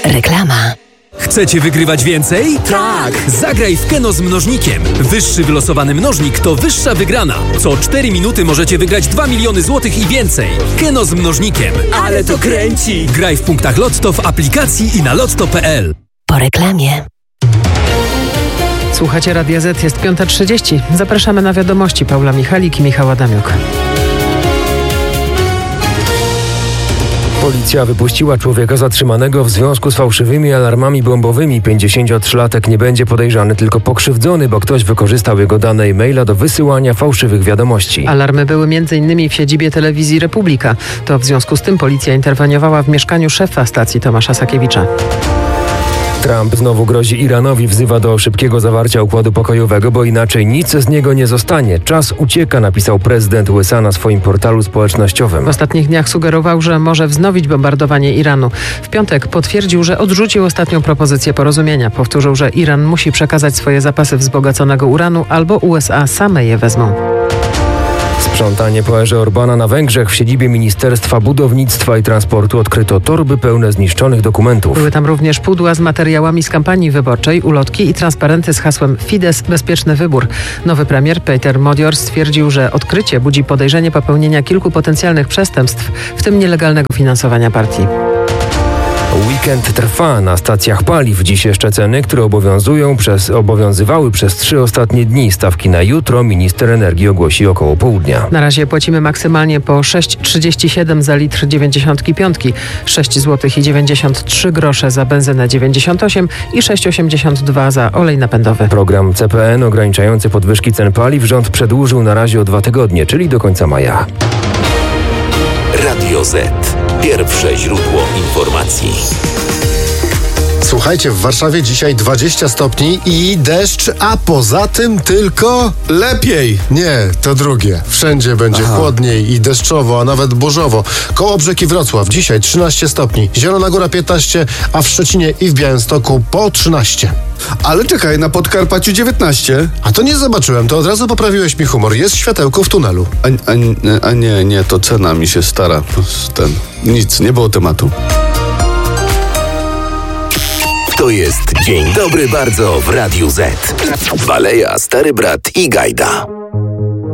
Reklama. Chcecie wygrywać więcej? Tak! Zagraj w Keno z mnożnikiem. Wyższy wylosowany mnożnik to wyższa wygrana. Co 4 minuty możecie wygrać 2 miliony złotych i więcej. Keno z mnożnikiem. Ale to kręci! Graj w punktach Lotto, w aplikacji i na lotto.pl. Po reklamie. Słuchacie Radia Z, jest 5:30. Zapraszamy na wiadomości. Paula Michalik i Michał Adamiuk. Policja wypuściła człowieka zatrzymanego w związku z fałszywymi alarmami bombowymi. 53-latek nie będzie podejrzany, tylko pokrzywdzony, bo ktoś wykorzystał jego dane e-maila do wysyłania fałszywych wiadomości. Alarmy były m.in. w siedzibie telewizji Republika. To w związku z tym policja interweniowała w mieszkaniu szefa stacji Tomasza Sakiewicza. Trump znowu grozi Iranowi, wzywa do szybkiego zawarcia układu pokojowego, bo inaczej nic z niego nie zostanie. Czas ucieka, napisał prezydent USA na swoim portalu społecznościowym. W ostatnich dniach sugerował, że może wznowić bombardowanie Iranu. W piątek potwierdził, że odrzucił ostatnią propozycję porozumienia. Powtórzył, że Iran musi przekazać swoje zapasy wzbogaconego uranu, albo USA same je wezmą. Sprzątanie po erze Orbana na Węgrzech. W siedzibie Ministerstwa Budownictwa i Transportu odkryto torby pełne zniszczonych dokumentów. Były tam również pudła z materiałami z kampanii wyborczej, ulotki i transparenty z hasłem Fidesz – bezpieczny wybór. Nowy premier Peter Modior stwierdził, że odkrycie budzi podejrzenie popełnienia kilku potencjalnych przestępstw, w tym nielegalnego finansowania partii. Weekend trwa na stacjach paliw. Dziś jeszcze ceny, które obowiązywały przez 3 ostatnie dni. Stawki na jutro minister energii ogłosi około południa. Na razie płacimy maksymalnie po 6,37 za litr 95, 6 zł i 93 grosze za benzynę 98 i 6,82 za olej napędowy. Program CPN ograniczający podwyżki cen paliw rząd przedłużył na razie o 2 tygodnie, czyli do końca maja. Radio Z. Pierwsze źródło informacji. Słuchajcie, w Warszawie dzisiaj 20 stopni i deszcz, a poza tym tylko lepiej. Nie, to drugie. Wszędzie będzie chłodniej i deszczowo, a nawet burzowo. Kołobrzeg i Wrocław dzisiaj 13 stopni, Zielona Góra 15, a w Szczecinie i w Białymstoku po 13. Ale czekaj, na Podkarpaciu 19. A to nie zobaczyłem, to od razu poprawiłeś mi humor. Jest światełko w tunelu. A nie, to cena mi się stara. Nic, nie było tematu. To jest Dzień Dobry Bardzo w Radiu Z. Baleja, Stary Brat i Gajda.